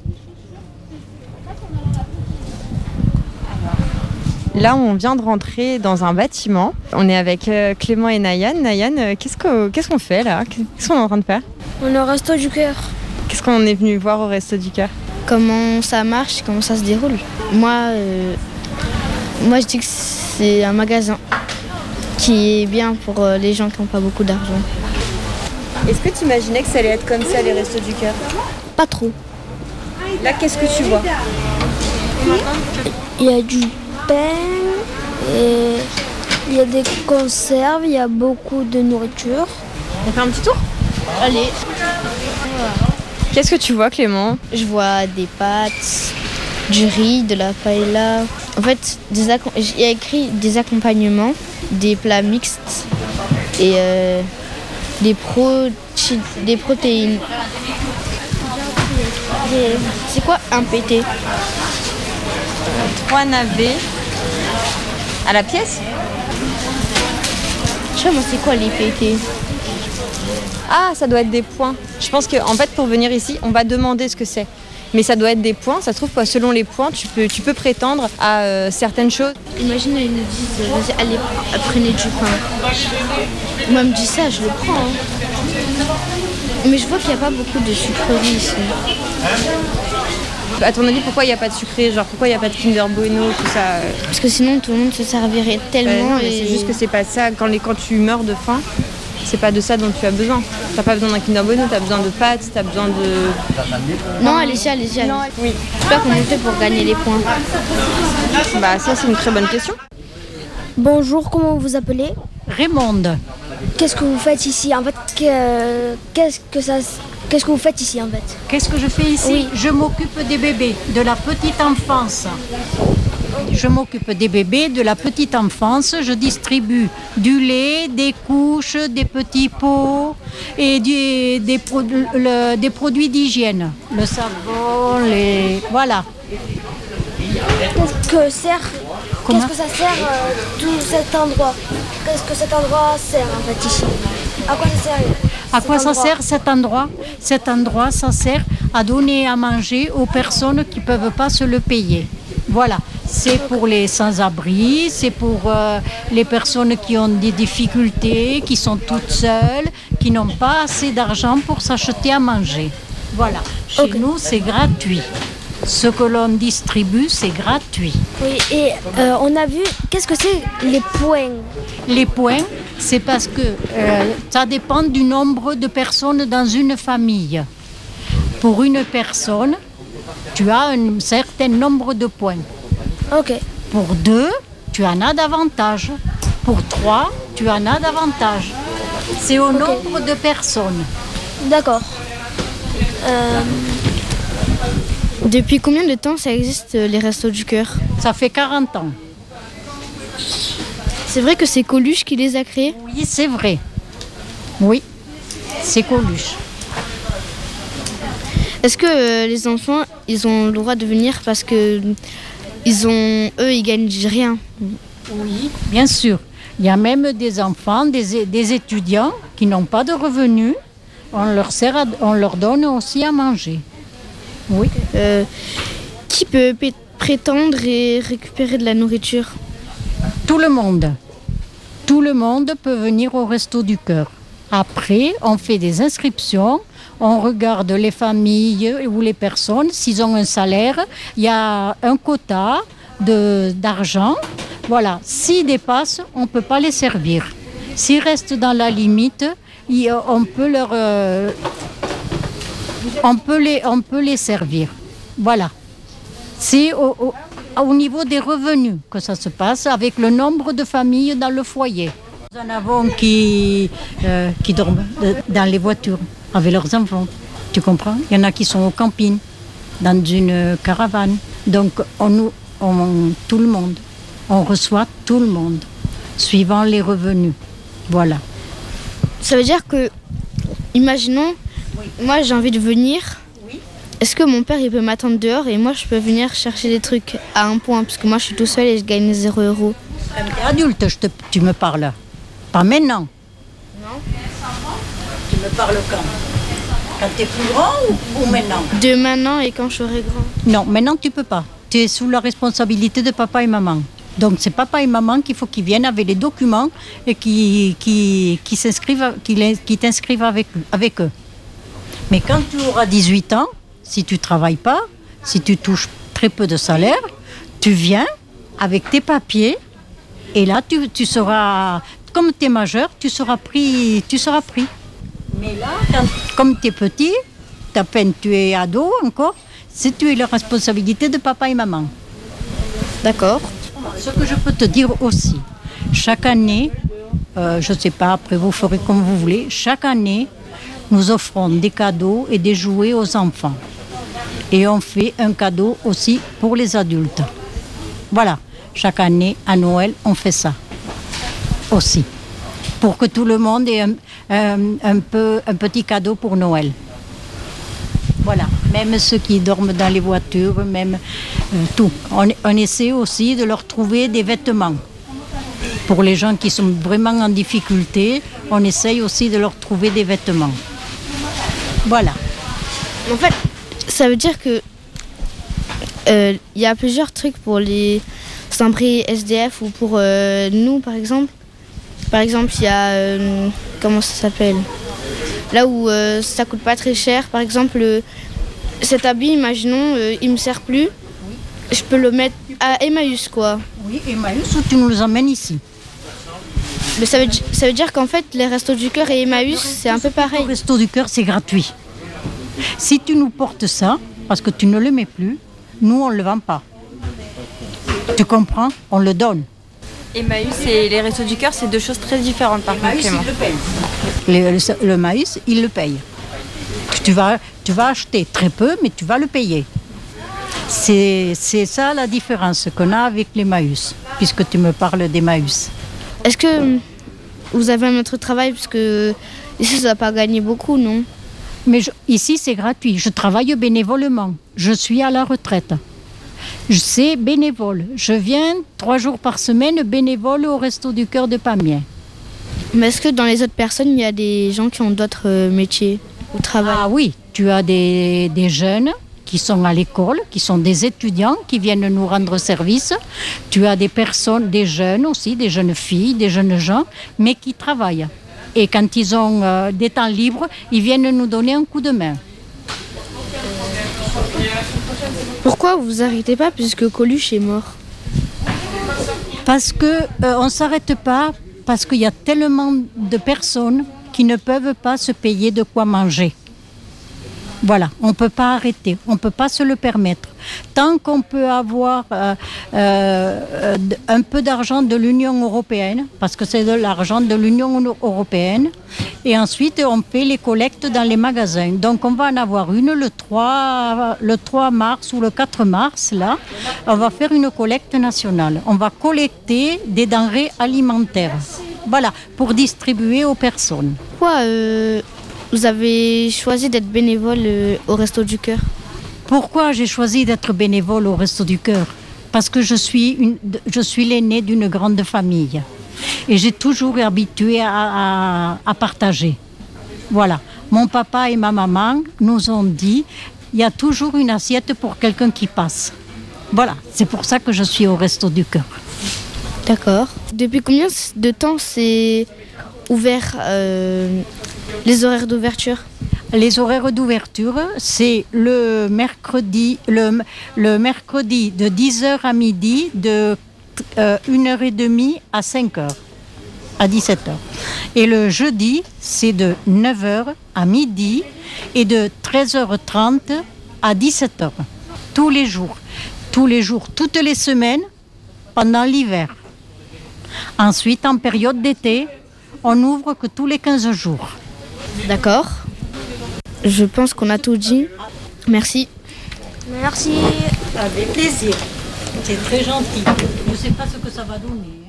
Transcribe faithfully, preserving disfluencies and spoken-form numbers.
Là, on vient de rentrer dans un bâtiment. On est avec euh, Clément et Nayan. Nayan, euh, qu'est-ce qu'on qu'est-ce qu'on fait là? Qu'est-ce qu'on est en train de faire? On est au Resto du Cœur. Qu'est-ce qu'on est venu voir au Resto du Cœur? Comment ça marche, comment ça se déroule. Moi, euh, moi je dis que c'est un magasin qui est bien pour euh, les gens qui n'ont pas beaucoup d'argent. Est-ce que tu imaginais que ça allait être comme ça, les Restos du Cœur? Pas trop. Là, qu'est-ce que tu vois? Il y a du pain, et il y a des conserves, il y a beaucoup de nourriture. On fait un petit tour? Allez. Qu'est-ce que tu vois, Clément? Je vois des pâtes, du riz, de la paella. En fait, des accom- il y a écrit des accompagnements, des plats mixtes et euh, des, pro- des protéines. Des- C'est quoi un pété? Trois navets à la pièce? Je sais pas moi c'est quoi les pétés. Ah, ça doit être des points. Je pense qu'en en fait, pour venir ici, on va demander ce que c'est. Mais ça doit être des points. Ça se trouve quoi, selon les points, tu peux, tu peux prétendre à euh, certaines choses. Imagine, ils nous disent, vas-y, allez, prenez du pain. Moi, elle me dit ça, je le prends. Hein. Mais je vois qu'il n'y a pas beaucoup de sucreries ici. À ton avis, pourquoi il n'y a pas de sucré? Genre, pourquoi il n'y a pas de Kinder Bueno, tout ça euh Parce que sinon, tout le monde se servirait tellement. Bah non, mais et... c'est juste que c'est pas ça. Quand, les, quand tu meurs de faim, c'est pas de ça dont tu as besoin. T'as pas besoin d'un Kinder Bueno, t'as besoin de pâtes, t'as besoin de... Non, allez-y, allez-y. Allez. Oui. Je sais pas comment on fait pour gagner les points. Bah ça, c'est une très bonne question. Bonjour, comment vous vous appelez? Raymonde. Qu'est-ce que vous faites ici? En fait, que- qu'est-ce que ça, qu'est-ce que vous faites ici en fait? Qu'est-ce que je fais ici? Oui. Je m'occupe des bébés, de la petite enfance. Je m'occupe des bébés, de la petite enfance. Je distribue du lait, des couches, des petits pots et du- des, pro- le- des produits d'hygiène. Le savon, les... Voilà. Qu'est-ce que sert? Comment? Qu'est-ce que ça sert euh, tout cet endroit? Qu'est-ce que cet endroit sert en fait ici? À quoi ça sert? À cet quoi ça endroit sert cet endroit? Cet endroit, ça sert à donner à manger aux personnes qui ne peuvent pas se le payer. Voilà, c'est pour les sans-abri, c'est pour euh, les personnes qui ont des difficultés, qui sont toutes seules, qui n'ont pas assez d'argent pour s'acheter à manger. Voilà, chez Ok. nous, c'est gratuit. Ce que l'on distribue, c'est gratuit. Oui, et euh, on a vu, qu'est-ce que c'est les points? Les points, c'est parce que euh, ça dépend du nombre de personnes dans une famille. Pour une personne, tu as un certain nombre de points. Ok, Pour deux, tu en as davantage. Pour trois, tu en as davantage. C'est au nombre de personnes. d'accord. Euh, Depuis combien de temps ça existe les Restos du Cœur? Ça fait quarante ans. C'est vrai que c'est Coluche qui les a créés? Oui, c'est vrai. Oui, c'est Coluche. Est-ce que euh, les enfants, ils ont le droit de venir parce que ils ont, eux, ils gagnent rien? Oui, bien sûr. Il y a même des enfants, des, des étudiants qui n'ont pas de revenus. On leur, sert à- on leur donne aussi à manger. Oui. Euh, qui peut p- prétendre et récupérer de la nourriture? Tout le monde. Tout le monde peut venir au Resto du Cœur. Après, on fait des inscriptions, on regarde les familles ou les personnes, s'ils ont un salaire, il y a un quota de, d'argent. Voilà, s'ils dépassent, on ne peut pas les servir. S'ils restent dans la limite, il- on peut leur, euh, on peut les, on peut les servir. Voilà. C'est au, au- au niveau des revenus que ça se passe, avec le nombre de familles dans le foyer. Nous en avons qui, euh, qui dorment de- dans les voitures avec leurs enfants. Tu comprends? Il y en a qui sont au camping, dans une caravane. Donc, on, nous- on- tout le monde. On reçoit tout le monde, suivant les revenus. Voilà. Ça veut dire que, imaginons, moi j'ai envie de venir. Est-ce que mon père il peut m'attendre dehors et moi je peux venir chercher des trucs à un point? Parce que moi je suis tout seul et je gagne zéro euro. Adulte, je te- tu me parles. Pas maintenant. Non. Tu me parles quand? Quand tu es plus grand ou, ou maintenant? De maintenant et quand je serai grand. Non, maintenant tu peux pas. Tu es sous la responsabilité de papa et maman. Donc c'est papa et maman qu'il faut qu'ils viennent avec les documents et qui, qui, qui, s'inscrivent, qui, les, qui t'inscrivent avec, avec eux. Mais quand tu auras dix-huit ans, si tu ne travailles pas, si tu touches très peu de salaire, tu viens avec tes papiers et là tu, tu seras, comme tu es majeur, tu seras pris. Tu seras pris. Mais là, quand, comme tu es petit, à peine tu es ado encore, c'est tu es la responsabilité de papa et maman. D'accord. Ce que je peux te dire aussi, chaque année, euh, je ne sais pas, après vous ferez comme vous voulez, chaque année, nous offrons des cadeaux et des jouets aux enfants. Et on fait un cadeau aussi pour les adultes. Voilà, chaque année, à Noël, on fait ça aussi. Pour que tout le monde ait un, un, un, peu, un petit cadeau pour Noël. Voilà, même ceux qui dorment dans les voitures, même euh, tout. On, on essaie aussi de leur trouver des vêtements. Pour les gens qui sont vraiment en difficulté, on essaye aussi de leur trouver des vêtements. Voilà. En fait, ça veut dire que il euh, y a plusieurs trucs pour les sans-abri S D F ou pour euh, nous, par exemple. Par exemple, il y a euh, comment ça s'appelle ? Là où euh, ça coûte pas très cher, par exemple, euh, cet habit, imaginons, euh, il me sert plus, je peux le mettre à Emmaüs, quoi. Oui, Emmaüs, ou tu nous emmènes ici. Mais ça veut, ça veut dire qu'en fait, les Restos du Cœur et Emmaüs, c'est un peu pareil. Les Restos du Cœur, c'est gratuit. Si tu nous portes ça, parce que tu ne le mets plus, nous, on ne le vend pas. Tu comprends ? On le donne. Emmaüs et les Restos du Cœur, c'est deux choses très différentes par contre, Clément. Le, paye. le, le, le maïs, il le paye. Tu vas, tu vas acheter très peu, mais tu vas le payer. C'est, c'est ça la différence qu'on a avec les maïs, puisque tu me parles des maïs. Est-ce que vous avez un autre travail, parce que ici, ça ne va pas gagner beaucoup, non ? Mais je, ici, c'est gratuit. Je travaille bénévolement. Je suis à la retraite. C'est bénévole. Je viens trois jours par semaine bénévole au Resto du Cœur de Pamiers. Mais est-ce que dans les autres personnes, il y a des gens qui ont d'autres euh, métiers au travail ? Ah oui, tu as des, des jeunes qui sont à l'école, qui sont des étudiants, qui viennent nous rendre service. Tu as des personnes, des jeunes aussi, des jeunes filles, des jeunes gens, mais qui travaillent. Et quand ils ont euh, des temps libres, ils viennent nous donner un coup de main. Pourquoi vous vous arrêtez pas puisque Coluche est mort ? Parce qu'on euh, ne s'arrête pas, parce qu'il y a tellement de personnes qui ne peuvent pas se payer de quoi manger. Voilà, on ne peut pas arrêter, on ne peut pas se le permettre. Tant qu'on peut avoir euh, euh, un peu d'argent de l'Union européenne, parce que c'est de l'argent de l'Union européenne, et ensuite on fait les collectes dans les magasins. Donc on va en avoir une le trois, le trois mars ou le quatre mars, là, on va faire une collecte nationale. On va collecter des denrées alimentaires, voilà, pour distribuer aux personnes. Pourquoi euh... vous avez choisi d'être bénévole euh, au Resto du Cœur ? Pourquoi j'ai choisi d'être bénévole au Resto du Cœur ? Parce que je suis, une, je suis l'aînée d'une grande famille. Et j'ai toujours été habituée à, à, à partager. Voilà. Mon papa et ma maman nous ont dit, il y a toujours une assiette pour quelqu'un qui passe. Voilà. C'est pour ça que je suis au Resto du Cœur. D'accord. Depuis combien de temps c'est ouvert euh... les horaires d'ouverture ? Les horaires d'ouverture, c'est le mercredi, le, le mercredi de dix heures à midi, de euh, une heure trente à cinq heures, à dix-sept heures. Et le jeudi, c'est de neuf heures à midi et de treize heures trente à dix-sept heures. Tous les jours, tous les jours, toutes les semaines, pendant l'hiver. Ensuite, en période d'été, on n'ouvre que tous les quinze jours. D'accord. Je pense qu'on a tout dit. Merci. Merci. Avec plaisir. C'est très gentil. Je ne sais pas ce que ça va donner.